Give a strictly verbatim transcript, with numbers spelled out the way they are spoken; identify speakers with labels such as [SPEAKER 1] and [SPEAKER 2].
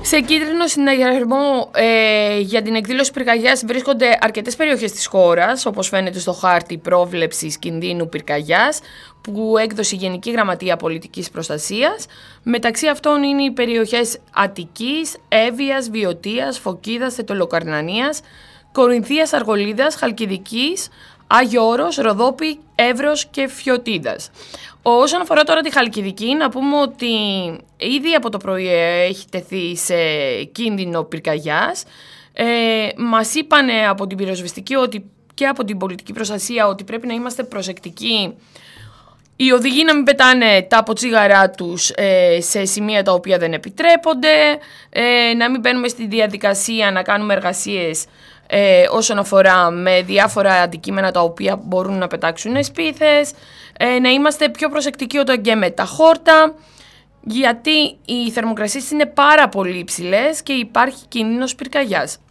[SPEAKER 1] Σε κίτρινο συναγερμό ε, για την εκδήλωση πυρκαγιάς βρίσκονται αρκετές περιοχές της χώρας, όπως φαίνεται στο χάρτη πρόβλεψης κινδύνου πυρκαγιάς που έκδοσε η Γενική Γραμματεία Πολιτικής Προστασίας. Μεταξύ αυτών είναι οι περιοχές Αττικής, Εύβοιας, Βιωτίας, Φωκίδας, Θετολοκαρνανίας, Κορινθίας, Αργολίδας, Χαλκιδικής, Άγιο Όρος, Ροδόπη, Εύρος και Φιωτίδας. Όσον αφορά τώρα τη Χαλκιδική, να πούμε ότι ήδη από το πρωί έχει τεθεί σε κίνδυνο πυρκαγιάς. Ε, μας είπανε από την πυροσβεστική ότι, και από την πολιτική προστασία ότι πρέπει να είμαστε προσεκτικοί. Οι οδηγοί να μην πετάνε τα ποτσίγαρά τους ε, σε σημεία τα οποία δεν επιτρέπονται, ε, να μην μπαίνουμε στη διαδικασία να κάνουμε εργασίες ε, όσον αφορά με διάφορα αντικείμενα τα οποία μπορούν να πετάξουν σπίθες, ε, να είμαστε πιο προσεκτικοί όταν γκέμε τα χόρτα, γιατί οι θερμοκρασίες είναι πάρα πολύ υψηλές και υπάρχει κίνδυνος πυρκαγιάς.